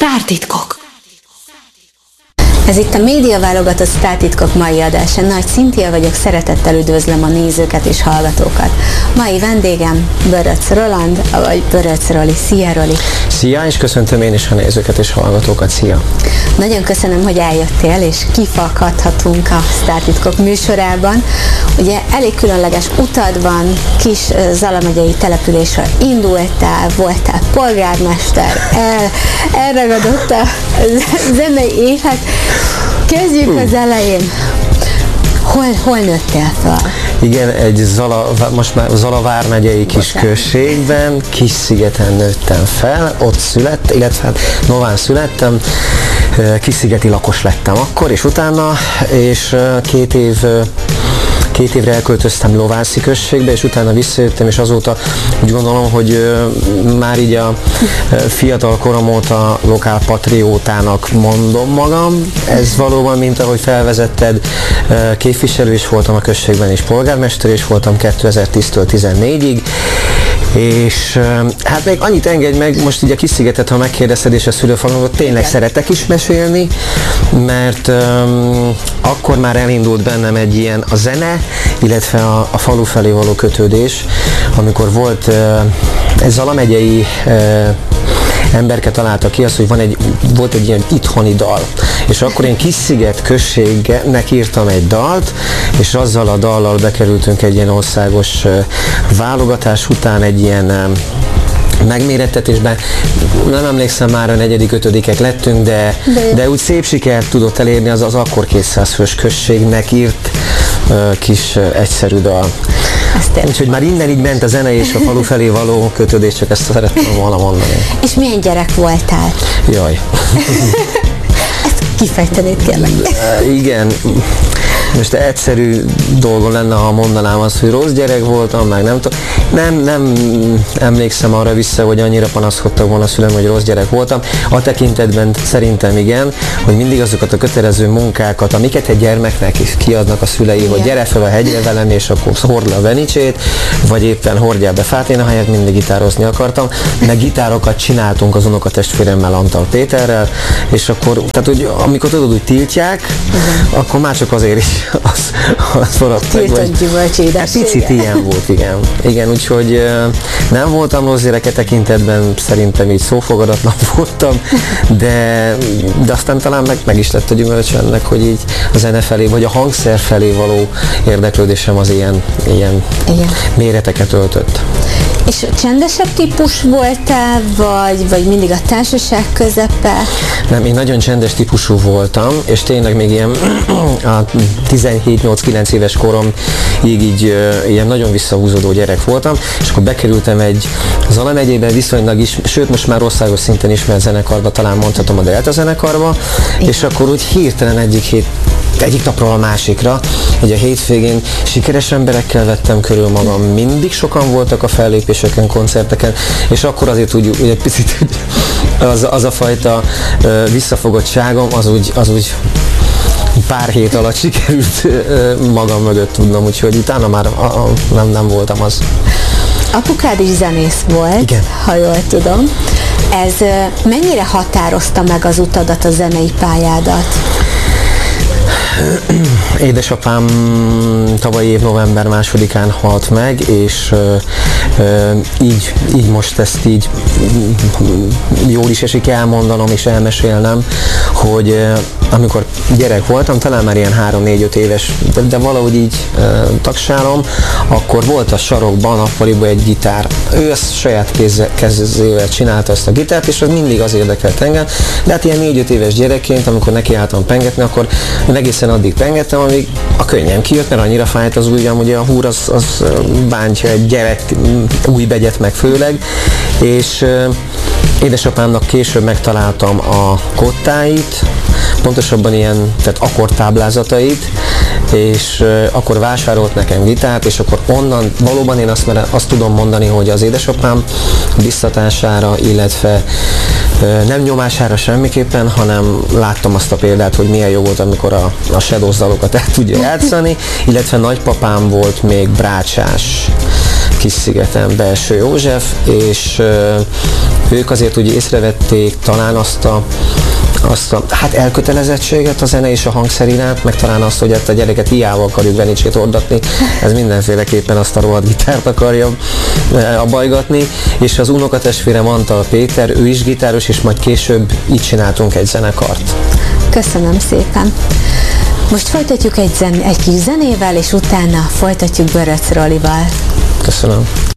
Sztártitkok. Ez itt a média válogatott sztártitkok mai adása. Nagy Szintia vagyok, szeretettel üdvözlöm a nézőket és hallgatókat. Mai vendégem Böröc Roland, vagy Böröc Roli. Szia, Roli! Szia, és köszöntöm én is a nézőket és hallgatókat. Szia! Nagyon köszönöm, hogy eljöttél, és kifakadhatunk a Sztártitkok műsorában. Ugye elég különleges utad van, kis Zala megyei településről indultál, voltál polgármester, elragadott a zenei élet. Kezdjük az elején. Hol nőttél fel? Igen, egy most már Zala vármegyei kis községben, Kisszigeten nőttem fel, ott születtem, illetve Nován születtem, kisszigeti lakos lettem akkor, és utána, és két évre elköltöztem Lovászi községbe, és utána visszajöttem, és azóta úgy gondolom, hogy már így a fiatal korom óta lokálpatriótának mondom magam. Ez valóban, mint ahogy felvezetted, képviselő is voltam a községben, és polgármester is voltam 2010-től 14-ig, és hát még annyit engedj meg, most így a Kisszigetet, ha megkérdezted, és a szülőfalunkat tényleg szeretek is mesélni, mert akkor már elindult bennem egy ilyen a zene, illetve a falu felé való kötődés, amikor volt egy Zala megyei emberke találta ki azt, hogy volt egy ilyen itthoni dal. És akkor én Kissziget községnek írtam egy dalt, és azzal a dallal bekerültünk egy ilyen országos válogatás után egy ilyen megmérettetésben. Nem emlékszem, már a 4.-5. lettünk, de úgy szép sikert tudott elérni az akkor 200 fős községnek írt kis egyszerű dal. Úgyhogy már innen így ment a zene és a falu felé való kötődés, csak ezt szerettem volna mondani. És milyen gyerek voltál? Jaj. Ezt kifejtenéd, kérlek. Igen. Most egyszerű dolgom lenne, ha mondanám azt, hogy rossz gyerek voltam, meg nem tudom. Nem emlékszem arra vissza, hogy annyira panaszkodtak volna a szülem, hogy rossz gyerek voltam. A tekintetben szerintem igen, hogy mindig azokat a kötelező munkákat, amiket egy gyermeknek is kiadnak a szülei, hogy gyere fel a hegyre velem, és akkor hord le a venicsét, vagy éppen hordjál be fát, én a helyet mindig gitározni akartam, meg gitárokat csináltunk az unokatestvéremmel, Antal Péterrel, és akkor, tehát hogy amikor tudod, hogy tiltják, akkor már csak azért is az maradt meg, vagy picit ilyen volt, igen, úgyhogy nem voltam rossz gyereke tekintetben, szerintem így szófogadatlan voltam, de aztán talán meg is lett a gyümölcs ennek, hogy így a zene felé, vagy a hangszer felé való érdeklődésem az ilyen méreteket öltött. És csendesebb típus voltál, vagy mindig a társaság közepe? Nem, én nagyon csendes típusú voltam, és tényleg még ilyen a 17-8-9 éves koromig így ilyen nagyon visszahúzódó gyerek voltam, és akkor bekerültem egy Zala megyében viszonylag is, sőt most már országos szinten ismert zenekarba, talán mondhatom a Delta zenekarba, és akkor úgy hirtelen egyik napról a másikra, hogy a hétvégén sikeres emberekkel vettem körül magam, mindig sokan voltak a fellépéseken, koncerteken, és akkor azért úgy egy picit az a fajta visszafogottságom, az úgy pár hét alatt sikerült magam mögött tudnom, úgyhogy utána már nem voltam az. Apukád is zenész volt, igen, ha jól tudom. Ez mennyire határozta meg az utadat, a zenei pályádat? Édesapám tavalyi év november 2-án halt meg, és így most ezt így jól is esik elmondanom és elmesélnem, hogy amikor gyerek voltam, talán már ilyen 3-4-5 éves, de valahogy így tagsálom, akkor volt a sarokban, nappaliban egy gitár. Ő ezt saját kezével csinálta ezt a gitárt, és az mindig az érdekelt engem, de hát ilyen 4-5 éves gyerekként, amikor nekiálltam pengetni, akkor egészen addig pengettem, amíg a könnyem kijött, mert annyira fájt az ujjam, ugye a húr az bántja egy gyerek új begyet meg főleg, és édesapámnak később megtaláltam a kottáit, pontosabban ilyen, tehát akkordtáblázatait, és akkor vásárolt nekem gitárt, és akkor onnan valóban én azt tudom mondani, hogy az édesapám biztatására, illetve nem nyomására semmiképpen, hanem láttam azt a példát, hogy milyen jó volt, amikor a Shadows dalokat el tudja játszani, illetve nagypapám volt még brácsás Kis-szigeten Belső József, és ők azért úgy észrevették talán azt a hát elkötelezettséget a zene és a hangszer iránt, meg talán azt, hogy ezt a gyereket hiába akarjuk Venicét ordatni, ez mindenféleképpen azt a rohadt gitárt akarja abajgatni, és az unokatestvérem Antal Péter, ő is gitáros, és majd később így csináltunk egy zenekart. Köszönöm szépen! Most folytatjuk egy kis zenével, és utána folytatjuk Böröc Rolival. Köszönöm.